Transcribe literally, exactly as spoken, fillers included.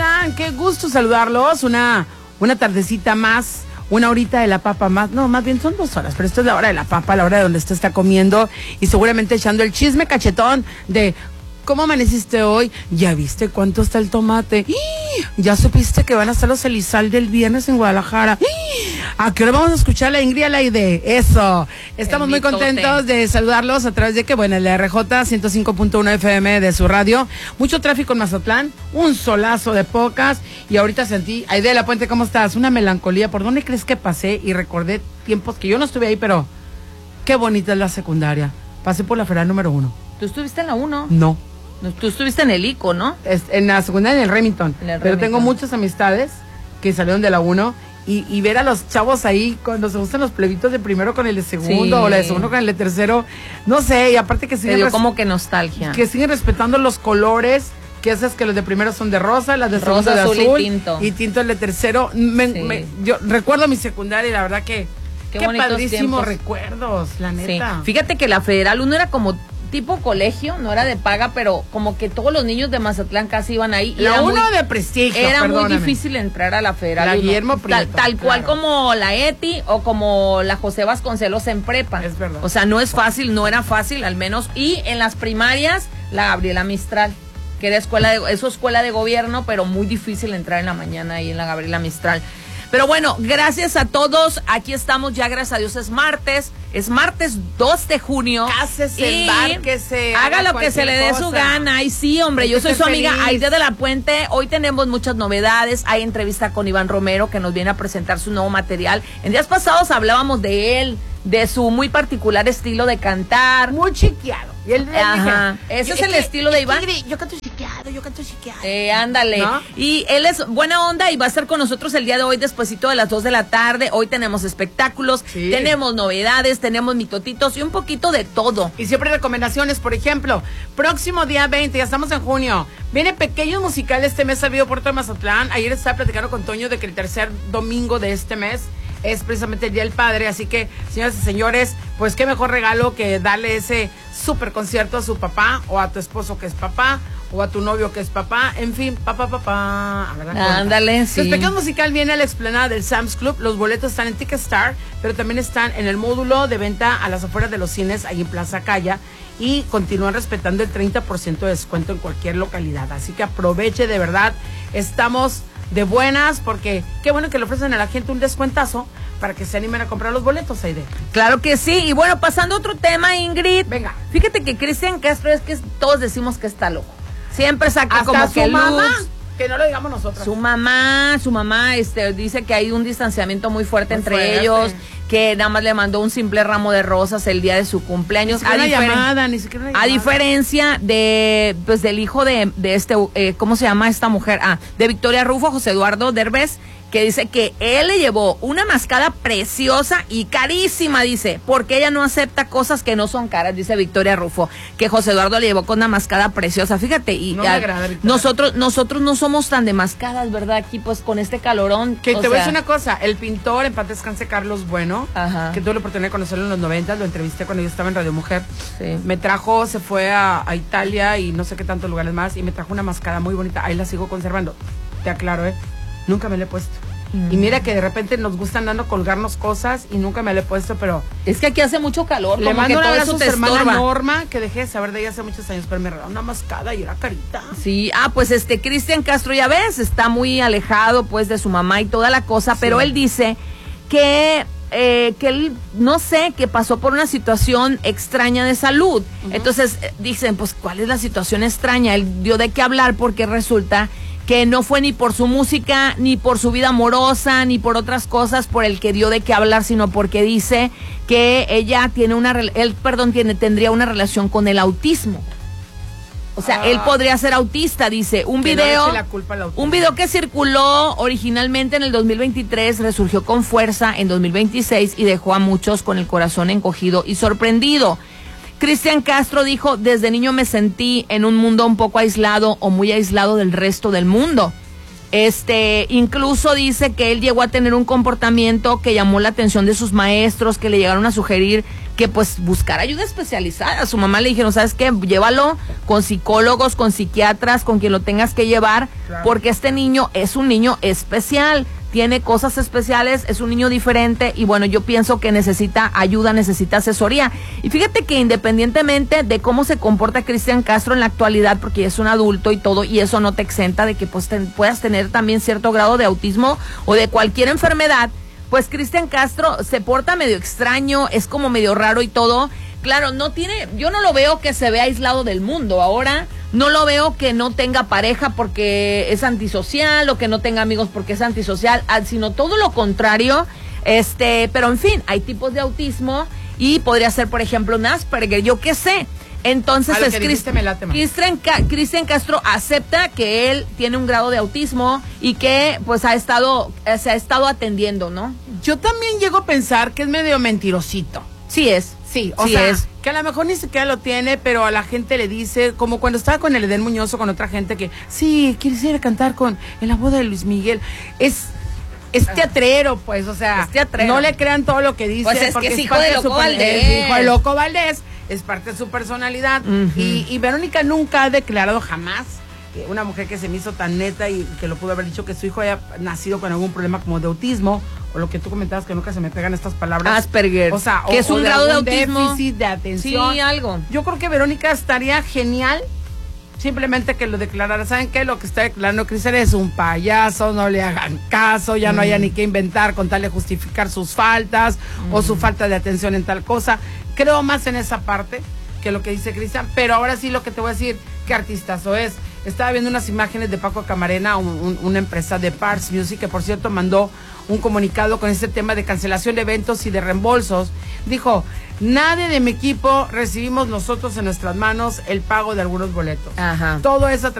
están? Qué gusto saludarlos. Una, una tardecita más, una horita de la papa más. No, más bien son dos horas, pero esto es la hora de la papa, la hora de donde usted está comiendo y seguramente echando el chisme cachetón de ¿cómo amaneciste hoy? ¿Ya viste cuánto está el tomate? ¿Ya supiste que van a estar los Elizalde el viernes en Guadalajara? ¿A qué hora vamos a escuchar la Ingrid Alaide? Eso. Estamos muy contentos de saludarlos a través de que, bueno, el R J ciento cinco punto uno F M de su radio. Mucho tráfico en Mazatlán, un solazo de pocas. Y ahorita sentí, Aide de la Puente, ¿cómo estás? Una melancolía. ¿Por dónde crees que pasé? Y recordé tiempos que yo no estuve ahí, pero qué bonita es la secundaria. Pasé por la federal número uno. ¿Tú estuviste en la uno? No. Tú estuviste en el I C O, ¿no? Es, en la secundaria en el Remington. En el pero Remington. Tengo muchas amistades que salieron de la uno y, y ver a los chavos ahí cuando se gustan los plebitos de primero con el de segundo, sí, o la de segundo con el de tercero. No sé, y aparte que siguen... Me dio como que nostalgia. Que siguen respetando los colores, que esas que los de primero son de rosa, las de segundo rosa, de azul, azul y tinto. Y tinto el de tercero. Me, Sí. me, yo recuerdo mi secundaria y la verdad que... Qué, qué bonitos padrísimos tiempos. recuerdos, la neta. Sí. Fíjate que la Federal uno era como tipo colegio, no era de paga, pero como que todos los niños de Mazatlán casi iban ahí. La uno muy, de prestigio, Era perdóname. muy difícil entrar a la Federal. La uno. Guillermo Prieto, Tal, tal claro. cual como la Eti o como la José Vasconcelos en prepa. Es verdad. O sea, no es fácil, no era fácil al menos. Y en las primarias, la Gabriela Mistral, que era escuela de, eso escuela de gobierno, pero muy difícil entrar en la mañana ahí en la Gabriela Mistral. Pero bueno, gracias a todos, aquí estamos ya, gracias a Dios, es martes, es martes dos de junio. Cásese, embárquese, haga haga lo que se le dé cualquier su cosa. gana. Ay, sí, hombre, Hay yo que soy ser su amiga feliz. Aide de la Puente. Hoy tenemos muchas novedades, hay entrevista con Iván Romero que nos viene a presentar su nuevo material. En días pasados hablábamos de él, de su muy particular estilo de cantar. Muy chiqueado. Y él, él Ajá. dije, Ese yo- es el que- estilo de que- Iván. que- Yo canto chiqueado, yo canto chiqueado. Eh, ándale. ¿No? Y él es buena onda y va a estar con nosotros el día de hoy despuesito de las dos de la tarde. Hoy tenemos espectáculos, Sí. tenemos novedades, tenemos mitotitos y un poquito de todo. Y siempre recomendaciones, por ejemplo, próximo día veinte, ya estamos en junio, viene Pequeños Musicales este mes al Vivo Puerto de Mazatlán. Ayer estaba platicando con Toño de que el tercer domingo de este mes es precisamente el Día del Padre, así que, señoras y señores, pues qué mejor regalo que darle ese súper concierto a su papá, o a tu esposo que es papá, o a tu novio que es papá, en fin, papá, papá. ¿Verdad? Ándale, sí. Los Pequeños Musical viene a la explanada del Sam's Club, los boletos están en Ticketstar, pero también están en el módulo de venta a las afueras de los cines, ahí en Plaza Calla, y continúan respetando el treinta por ciento de descuento en cualquier localidad, así que aproveche, de verdad, estamos de buenas, porque qué bueno que le ofrecen a la gente un descuentazo para que se animen a comprar los boletos, Aide. Claro que sí. Y bueno, pasando a otro tema, Ingrid. Venga. Fíjate que Cristian Castro es que todos decimos que está loco. Siempre saca Hasta como su que mamá, looks. que no lo digamos nosotros. Su mamá, su mamá este, dice que hay un distanciamiento muy fuerte Muy entre fuerte. ellos, que nada más le mandó un simple ramo de rosas el día de su cumpleaños. Ni siquiera A una diferen- llamada, ni siquiera una A llamada. diferencia de, pues, del hijo de, de este, eh, ¿cómo se llama esta mujer? Ah, de Victoria Rufo, José Eduardo Derbez, que dice que él le llevó una mascada preciosa y carísima, dice, porque ella no acepta cosas que no son caras, dice Victoria Rufo, que José Eduardo le llevó con una mascada preciosa, fíjate, y No me a- agrada, Victoria. nosotros, nosotros no somos tan de mascadas, ¿verdad? Aquí, pues, con este calorón. Que o te voy a sea, decir una cosa, el pintor, en paz descanse, Carlos Bueno, Ajá. que tuve la oportunidad de conocerlo en los noventa, lo entrevisté cuando yo estaba en Radio Mujer. Sí. Me trajo, se fue a, a Italia y no sé qué tantos lugares más, y me trajo una mascada muy bonita, ahí la sigo conservando. Te aclaro, ¿eh? Nunca me la he puesto. Mm. Y mira que de repente nos gusta andando colgarnos cosas y nunca me la he puesto, pero Es que aquí hace mucho calor, le como mando que un todo abrazo eso a te su hermana estorba. Norma, que dejé de saber de ella hace muchos años, pero me regaló una mascada y era carita. Sí, ah, pues este Cristian Castro, ya ves, está muy alejado pues de su mamá y toda la cosa, Sí. pero él dice que, eh, que él, no sé, que pasó por una situación extraña de salud. Entonces, eh, dicen, pues, ¿cuál es la situación extraña? Él dio de qué hablar porque resulta que no fue ni por su música, ni por su vida amorosa, ni por otras cosas por el que dio de qué hablar, sino porque dice que ella tiene una, rel- él, perdón, tiene, tendría una relación con el autismo. O sea, Ah. él podría ser autista, dice. Un Que no le video, eche la culpa al autismo. un video que circuló originalmente en el dos mil veintitrés, resurgió con fuerza en dos mil veintiséis y dejó a muchos con el corazón encogido y sorprendido. Cristian Castro dijo, desde niño me sentí en un mundo un poco aislado o muy aislado del resto del mundo. Este, incluso dice que él llegó a tener un comportamiento que llamó la atención de sus maestros, que le llegaron a sugerir que pues buscar ayuda especializada. A su mamá le dijeron, ¿sabes qué? Llévalo con psicólogos, con psiquiatras, con quien lo tengas que llevar, claro, porque este niño es un niño especial, tiene cosas especiales, es un niño diferente y bueno, yo pienso que necesita ayuda, necesita asesoría. Y fíjate que independientemente de cómo se comporta Cristian Castro en la actualidad, porque ya es un adulto y todo, y eso no te exenta de que pues te, puedas tener también cierto grado de autismo o de cualquier enfermedad, pues Cristian Castro se porta medio extraño, es como medio raro y todo. Claro, no tiene, yo no lo veo que se vea aislado del mundo ahora, no lo veo que no tenga pareja porque es antisocial o que no tenga amigos porque es antisocial, sino todo lo contrario, este, pero en fin, hay tipos de autismo y podría ser, por ejemplo, un Asperger, yo qué sé. Entonces, es Cristian Cristian Castro acepta que él tiene un grado de autismo y que pues ha estado, se ha estado atendiendo, ¿no? Yo también llego a pensar que es medio mentirosito. Sí es. Sí, o sí sea, es. que a lo mejor ni siquiera lo tiene, pero a la gente le dice, como cuando estaba con el Edén Muñoz o con otra gente que, sí, quieres ir a cantar con en la boda de Luis Miguel. Es... Es teatrero, pues, o sea, no le crean todo lo que dice. Pues es porque que es es hijo de Loco Valdés. Es hijo de Loco Valdés, es parte de su personalidad. Uh-huh. y, y Verónica nunca ha declarado jamás, eh, una mujer que se me hizo tan neta y que lo pudo haber dicho, que su hijo haya nacido con algún problema como de autismo, o lo que tú comentabas, que nunca se me pegan estas palabras. Asperger. O sea, que o, es un o de grado de autismo. Déficit de atención. Sí, algo. Yo creo que Verónica estaría genial. Simplemente que lo declarara. ¿Saben qué? Lo que está declarando Cristian es un payaso, no le hagan caso, ya mm. no haya ni qué inventar con tal de justificar sus faltas mm. o su falta de atención en tal cosa. Creo más en esa parte que lo que dice Cristian, pero ahora sí lo que te voy a decir, qué artistazo es. Estaba viendo unas imágenes de Paco Camarena, un, un, una empresa de Parts Music, que por cierto mandó un comunicado con este tema de cancelación de eventos y de reembolsos. Dijo, nadie de mi equipo recibimos nosotros en nuestras manos el pago de algunos boletos. Ajá. Todo eso